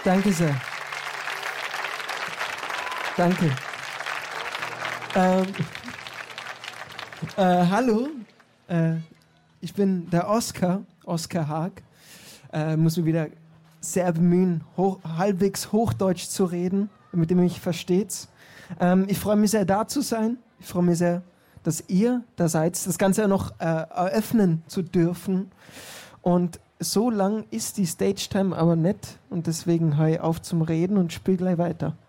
Danke sehr. Danke. Hallo, ich bin der Oskar Haag. Muss mich wieder sehr bemühen, halbwegs Hochdeutsch zu reden, damit ihr mich versteht. Ich freue mich sehr, da zu sein. Ich freue mich sehr, dass ihr da seid, das Ganze noch eröffnen zu dürfen. Und so lang ist die Stage-Time aber nicht und deswegen höre ich auf zum Reden und spiele gleich weiter.